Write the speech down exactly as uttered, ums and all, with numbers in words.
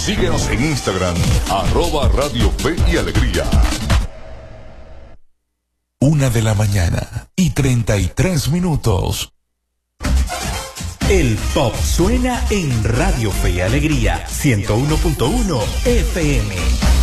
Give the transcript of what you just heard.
Síguenos en Instagram, arroba Radio Fe y Alegría. Una de la mañana y treinta y tres minutos. El pop suena en Radio Fe y Alegría, ciento uno punto uno F M.